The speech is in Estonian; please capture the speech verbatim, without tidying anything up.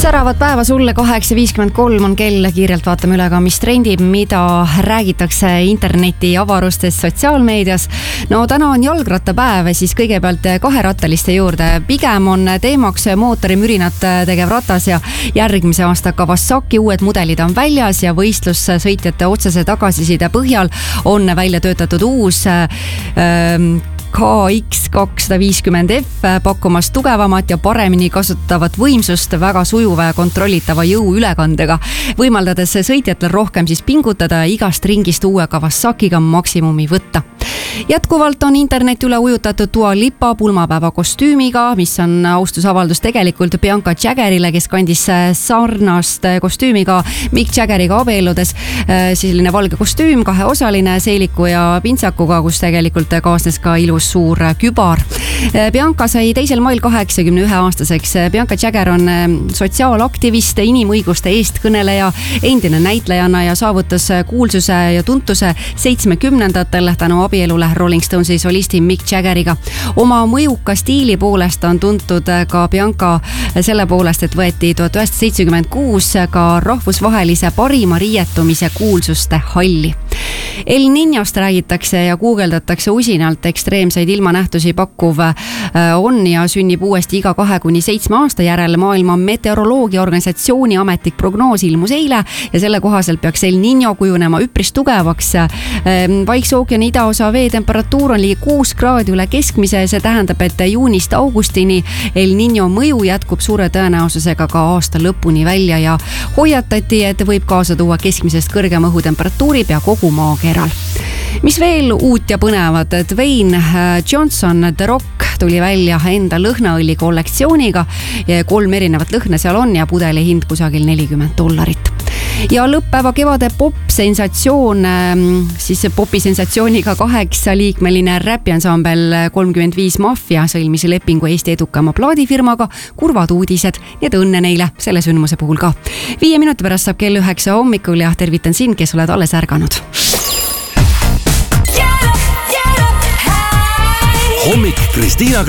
säravat päeva sulle, kaheksa viiskümmend kolm on kell, kiirelt vaatame üle ka, mis trendib, mida räägitakse interneti avarustes sotsiaalmeedias. No täna on jalgrattapäev, siis kõigepealt kaherattaliste juurde. Pigem on teemaks mootorimürinat tegev ratas ja järgmise aasta Kawasaki uued mudelid on väljas ja võistlussõitjate otsese tagasiside põhjal on välja töötatud uus ähm, K X kakssada viiskümmend F, pakkumas tugevamat ja paremini kasutatavat võimsust väga sujuva ja kontrollitava jõu ülekandega, võimaldades sõitjatel rohkem siis pingutada ja igast ringist uue Kawasakiga maksimumi võtta. Jätkuvalt on internet üle ujutatud Dua Lipa pulmapäeva kostüümiga, mis on austusavaldus tegelikult Bianca Jaggerile, kes kandis sarnast kostüümiga Mick Jaggeriga abielludes. Selline valge kostüüm, kaheosaline seeliku ja pintsakuga, kus tegelikult kaasnes ka ilus suur kübar. Bianca sai teisel mail kaheksakümne ühe aastaseks. Bianca Jagger on sotsiaalaktivist, inimõiguste eestkõneleja, endine näitlejana ja saavutas kuulsuse ja tuntuse seitsmekümnendatel tänu abielule Rolling Stonesi solisti Mick Jaggeriga. Oma mõjuka stiili poolest on tuntud ka Bianca selle poolest, et võeti tuhat üheksasada seitsekümmend kuus ka rahvusvahelise parima riietumise kuulsuste halli. El Niñost räägitakse ja guugeldatakse usinalt, ekstreemseid ilmanähtusi pakkuv on ja sünnib uuesti iga kahe kuni seitsme aasta järel. Maailma meteoroloogia organisatsiooni ametlik prognoos ilmus eile ja selle kohaselt peaks El Niño kujunema üpris tugevaks. Vaikse ookeani idaosa vee temperatuur on ligi kuus kraadi üle keskmise ja see tähendab, et juunist augustini El Niño mõju jätkub suure tõenäosusega ka aasta lõpuni välja ja hoiatati, et võib kaasa tuua keskmisest kõrgema õhutemperatuuri pea kogu maakeral. Mis veel uut ja põnevat, et Dwayne Johnson The Rock tuli välja enda lõhnaõlli kollektsiooniga. Kolm erinevat lõhna seal on ja pudeli hind kusagil nelikümmend dollarit. Ja lõpppäeva kevade pop-sensatsioon, siis popisensatsiooniga kaheksa liikmeline räpiansambel kolmkümmend viis Mafia sõlmis lepingu Eesti edukama plaadifirmaga. Kurvad uudised, nii et õnne neile selle sündmuse puhul ka. Viie minuti pärast saab kell üheksa hommikul ja tervitan sind, kes oled alles ärganud. Hommik Kristiina